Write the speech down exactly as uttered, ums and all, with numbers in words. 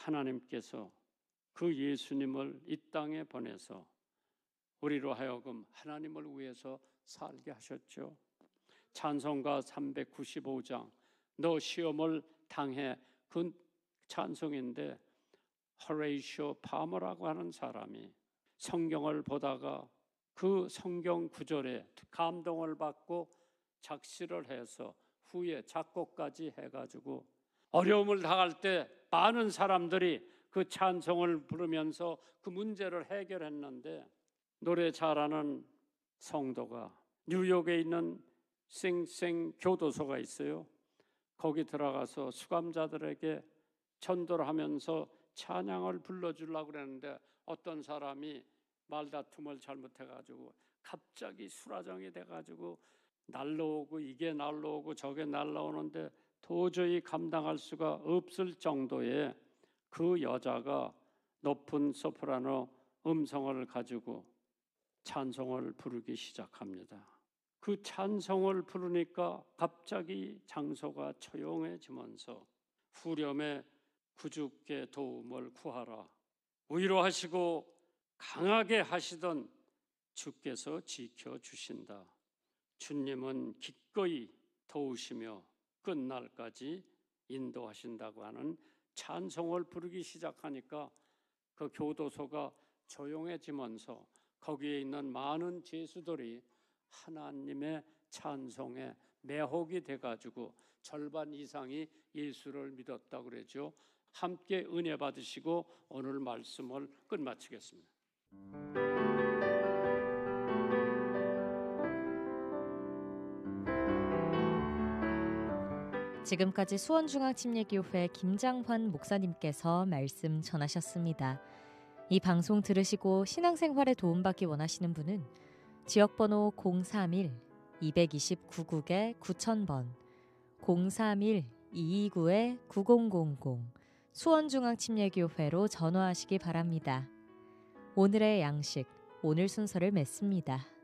하나님께서 그 예수님을 이 땅에 보내서 우리로 하여금 하나님을 위해서 살게 하셨죠. 찬송가 삼백구십오 장 너 시험을 당해, 그 찬송인데 호레이쇼 파머라고 하는 사람이 성경을 보다가 그 성경 구절에 감동을 받고 작시를 해서 후에 작곡까지 해가지고 어려움을 당할 때 많은 사람들이 그 찬송을 부르면서 그 문제를 해결했는데, 노래 잘하는 성도가 뉴욕에 있는 싱싱 교도소가 있어요. 거기 들어가서 수감자들에게 전도를 하면서 찬양을 불러주려고 그랬는데 어떤 사람이 말다툼을 잘못해가지고 갑자기 수라정이 돼가지고 날라오고 이게 날라오고 저게 날라오는데 도저히 감당할 수가 없을 정도의 그 여자가 높은 소프라노 음성을 가지고 찬송을 부르기 시작합니다. 그 찬송을 부르니까 갑자기 장소가 조용해지면서 후렴에 구주께 도움을 구하라, 위로하시고 강하게 하시던 주께서 지켜주신다, 주님은 기꺼이 도우시며 끝날까지 인도하신다고 하는 찬송을 부르기 시작하니까 그 교도소가 조용해지면서 거기에 있는 많은 죄수들이 하나님의 찬송에 매혹이 돼가지고 절반 이상이 예수를 믿었다고 그러죠. 함께 은혜 받으시고 오늘 말씀을 끝마치겠습니다. 지금까지 수원중앙침례교회 김장환 목사님께서 말씀 전하셨습니다. 이 방송 들으시고 신앙생활에 도움받기 원하시는 분은 지역번호 공삼일 이이구구 구천 번, 공삼일 이이구 구공공공 수원중앙침례교회로 전화하시기 바랍니다. 오늘의 양식, 오늘 순서를 맺습니다.